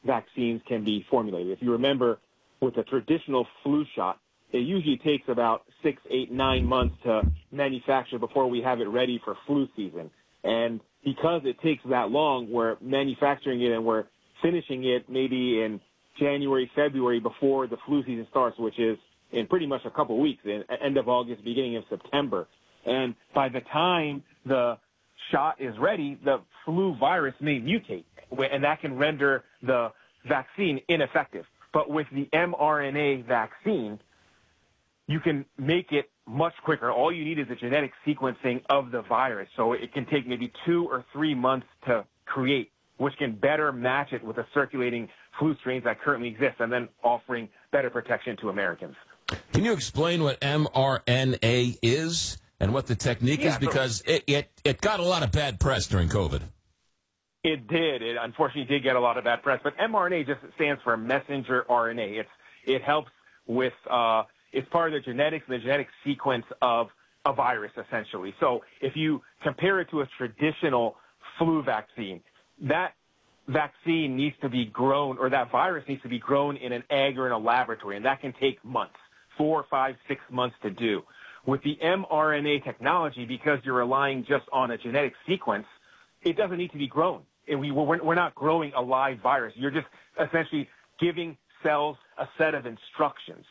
vaccines can be formulated. If you remember, with a traditional flu shot, it usually takes about 6, 8, 9 months to manufacture before we have it ready for flu season. And because it takes that long, we're manufacturing it and we're finishing it maybe in January, February before the flu season starts, which is in pretty much a couple of weeks, in end of August, beginning of September. And by the time the shot is ready, the flu virus may mutate, and that can render the vaccine ineffective. But with the mRNA vaccine, you can make it much quicker. All you need is a genetic sequencing of the virus. So it can take maybe 2 or 3 months to create, which can better match it with the circulating flu strains that currently exist, and then offering better protection to Americans. Can you explain what mRNA is and what the technique is? Because it got a lot of bad press during COVID. It did. It unfortunately did get a lot of bad press. But mRNA just stands for messenger RNA. It helps with it's part of the genetics and the genetic sequence of a virus, essentially. So if you compare it to a traditional flu vaccine, that vaccine needs to be grown, or that virus needs to be grown in an egg or in a laboratory, and that can take months, 4, 5, 6 months to do. With the mRNA technology, because you're relying just on a genetic sequence, it doesn't need to be grown. We're not growing a live virus. You're just essentially giving cells a set of instructions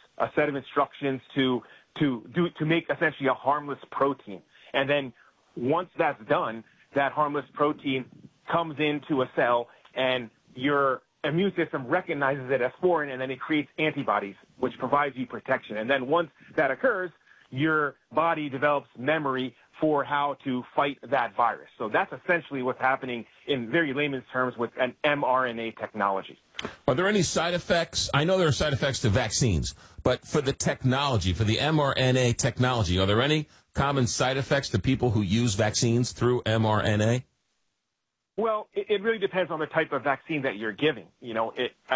to make essentially a harmless protein. And then once that's done, that harmless protein comes into a cell, and your immune system recognizes it as foreign, and then it creates antibodies, which provides you protection. And then once that occurs, your body develops memory for how to fight that virus. So that's essentially what's happening in very layman's terms with an mRNA technology. Are there any side effects? I know there are side effects to vaccines, but for the technology, for the mRNA technology, are there any common side effects to people who use vaccines through mRNA? Well, it really depends on the type of vaccine that you're giving. You know,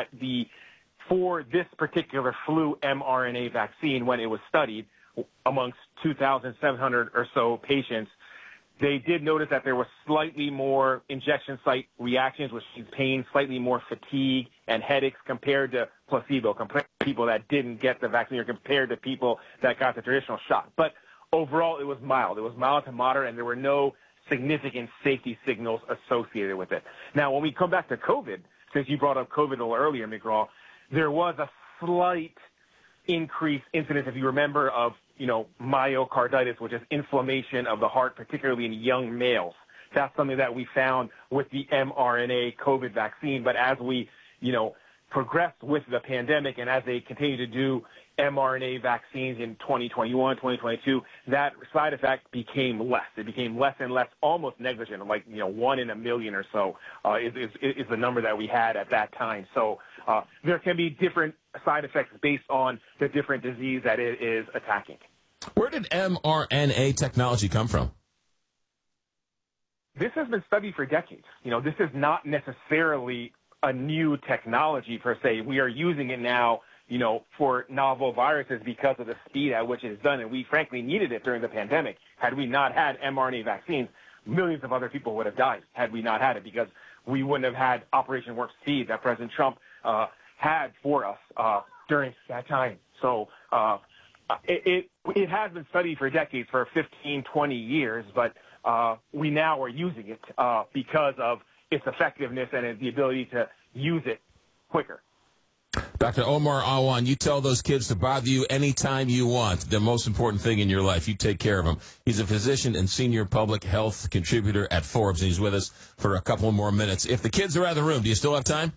for this particular flu mRNA vaccine, when it was studied amongst 2,700 or so patients, they did notice that there was slightly more injection site reactions, which means pain, slightly more fatigue and headaches compared to placebo, compared to people that didn't get the vaccine, or compared to people that got the traditional shot. But overall, it was mild. It was mild to moderate, and there were no significant safety signals associated with it. Now, when we come back to COVID, since you brought up COVID a little earlier, McGraw, there was a slight increased incidence, if you remember, of myocarditis, which is inflammation of the heart, particularly in young males. That's something that we found with the mRNA COVID vaccine. But as we, progressed with the pandemic, and as they continue to do mRNA vaccines in 2021, 2022, that side effect became less. It became less and less, almost negligent, like 1 in a million or so is the number that we had at that time. So there can be different side effects based on the different disease that it is attacking. Where did mRNA technology come from? This has been studied for decades. This is not necessarily a new technology per se. We are using it now, for novel viruses because of the speed at which it is done. And we frankly needed it during the pandemic. Had we not had mRNA vaccines, millions of other people would have died had we not had it, because we wouldn't have had Operation Warp Speed that President Trump had for us during that time. So it has been studied for decades, for 15, 20 years, but we now are using it because of its effectiveness and the ability to use it quicker. Dr. Omar Awan, you tell those kids to bother you anytime you want. The most important thing in your life, you take care of them. He's a physician and senior public health contributor at Forbes, and he's with us for a couple more minutes. If the kids are out of the room, do you still have time?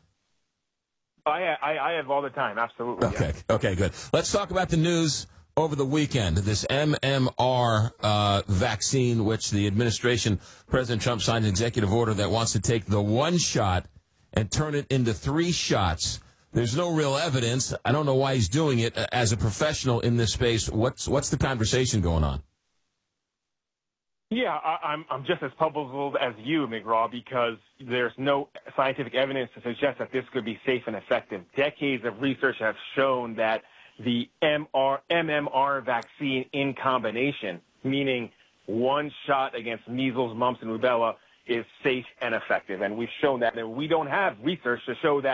I have all the time, absolutely. Okay, yeah. Okay, good. Let's talk about the news over the weekend, this MMR vaccine, which the administration, President Trump signed an executive order that wants to take the one shot and turn it into 3 shots. There's no real evidence. I don't know why he's doing it. As a professional in this space, what's the conversation going on? Yeah, I'm just as puzzled as you, McGraw, because there's no scientific evidence to suggest that this could be safe and effective. Decades of research have shown that the MMR vaccine in combination, meaning one shot against measles, mumps, and rubella, is safe and effective. And we've shown that. And we don't have research to show that